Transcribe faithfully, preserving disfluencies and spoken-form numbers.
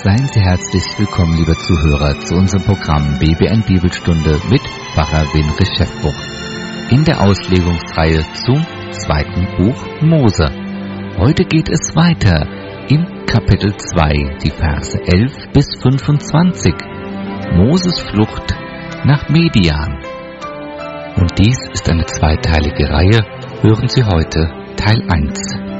Seien Sie herzlich willkommen, liebe Zuhörer, zu unserem Programm B B N Bibelstunde mit Pfarrer Winrich Schäffbuch in der Auslegungsreihe zum zweiten Buch Mose. Heute geht es weiter im Kapitel zwei, die Verse elf bis fünfundzwanzig, Moses Flucht nach Median. Und dies ist eine zweiteilige Reihe. Hören Sie heute Teil eins.